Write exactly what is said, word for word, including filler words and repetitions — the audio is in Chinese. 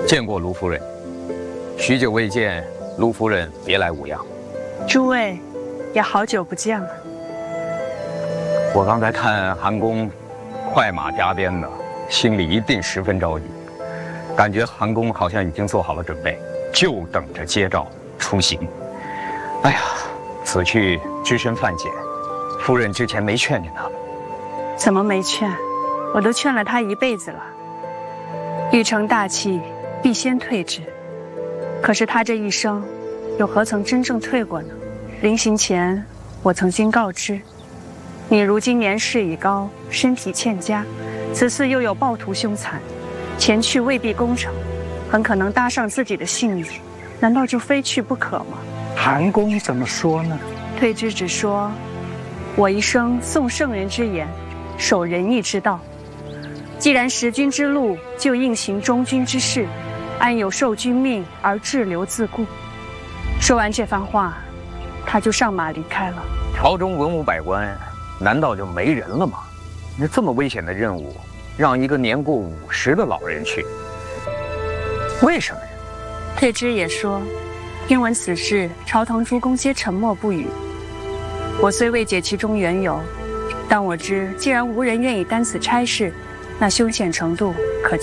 见过卢夫人，许久未见，卢夫人别来无恙。 诸位，也好久不见了。 我刚才看韩公快马加鞭的，心里一定十分着急，感觉韩公好像已经做好了准备，就等着接诏出行。哎呀，此去只身犯险，夫人之前没劝劝他吗？ 怎么没劝？我都劝了他一辈子了。欲成大器，必先退之。可是他这一生，又何曾真正退过呢？临行前，我曾经告知，你如今年事已高，身体欠佳，此次又有暴徒凶残，前去未必攻城，很可能搭上自己的性命，难道就非去不可吗？ 韩公怎么说呢？ 退之只说，我一生诵圣人之言，守仁义之道。既然识君之路，就应行忠君之事，安有受君命而滞留自顾？说完这番话，他就上马离开了。 朝中文武百官，难道就没人了吗？那这么危险的任务，让一个年过五十的老人去，为什么呀？ 退之也说，听闻此事，朝堂诸公皆沉默不语。我虽未解其中缘由，但我知，既然无人愿意担此差事，那凶险程度可